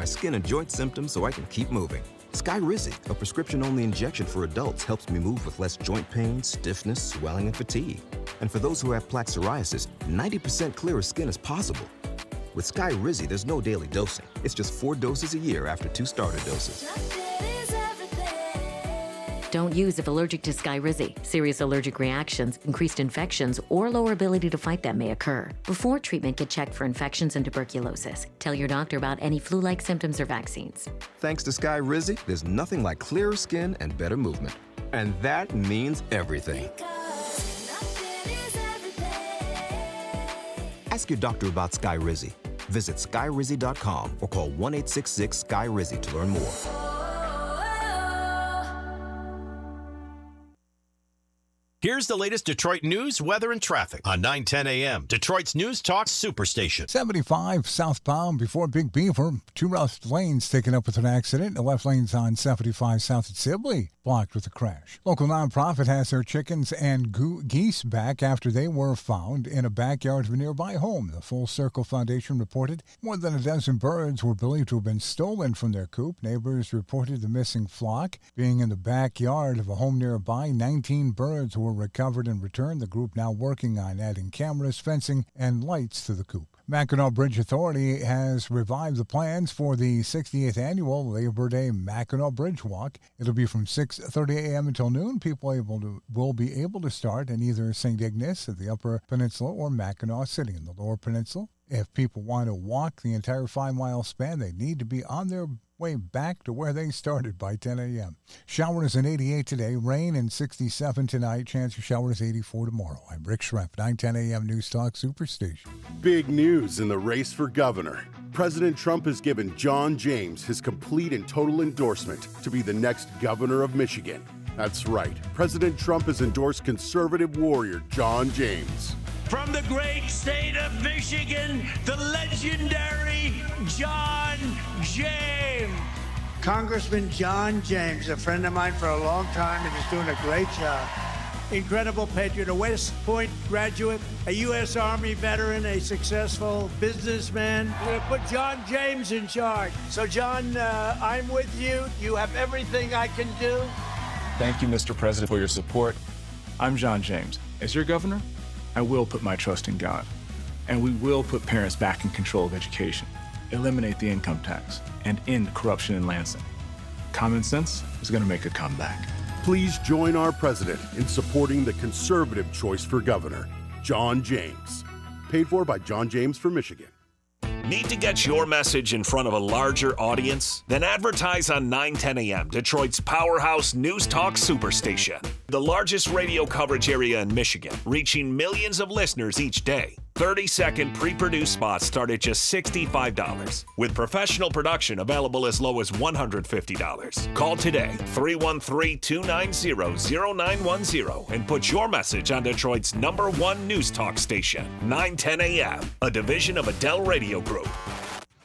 skin and joint symptoms so I can keep moving. Skyrizi, a prescription-only injection for adults, helps me move with less joint pain, stiffness, swelling, and fatigue. And for those who have plaque psoriasis, 90% clearer skin is possible. With Skyrizi, there's no daily dosing. It's just 4 doses a year after 2 starter doses. Don't use if allergic to Skyrizi. Serious allergic reactions, increased infections, or lower ability to fight them may occur. Before treatment, get checked for infections and tuberculosis. Tell your doctor about any flu-like symptoms or vaccines. Thanks to Skyrizi, there's nothing like clearer skin and better movement. And that means everything. Ask your doctor about Skyrizi. Visit Skyrizi.com or call 1-866-SKY-RIZI to learn more. Here's the latest Detroit news, weather, and traffic on 910 a.m. Detroit's News Talk Superstation. 75 southbound before Big Beaver. 2 left lanes taken up with an accident. The left lane's on 75 south at Sibley, blocked with a crash. Local nonprofit has their chickens and geese back after they were found in a backyard of a nearby home. The Full Circle Foundation reported more than a dozen birds were believed to have been stolen from their coop. Neighbors reported the missing flock being in the backyard of a home nearby. 19 birds were recovered and returned. The group now working on adding cameras, fencing, and lights to the coop. Mackinac Bridge Authority has revived the plans for the 68th annual Labor Day Mackinac Bridge Walk. It'll be from 6:30 a.m. until noon. People will be able to start in either St. Ignace at the Upper Peninsula or Mackinac City in the Lower Peninsula. If people want to walk the entire 5-mile span, they need to be on their way back to where they started by 10 a.m. Showers in 88 today, rain in 67 tonight, chance of showers 84 tomorrow. I'm Rick Schrepp, 910 a.m. News Talk Superstation. Big news in the race for governor. President Trump has given John James his complete and total endorsement to be the next governor of Michigan. That's right. President Trump has endorsed conservative warrior John James. From the great state of Michigan, the legendary John James. Congressman John James, a friend of mine for a long time, and is doing a great job. Incredible patriot, a West Point graduate, a U.S. Army veteran, a successful businessman. We're going to put John James in charge. So, John, I'm with you. You have everything I can do. Thank you, Mr. President, for your support. I'm John James. As your governor, I will put my trust in God, and we will put parents back in control of education, eliminate the income tax, and end corruption in Lansing. Common sense is going to make a comeback. Please join our president in supporting the conservative choice for governor, John James. Paid for by John James for Michigan. Need to get your message in front of a larger audience? Then advertise on 910 a.m., Detroit's powerhouse News Talk Superstation. The largest radio coverage area in Michigan, reaching millions of listeners each day. 30-second pre-produced spots start at just $65, with professional production available as low as $150. Call today, 313-290-0910, and put your message on Detroit's #1 news talk station, 910 AM, a division of Adele Radio Group.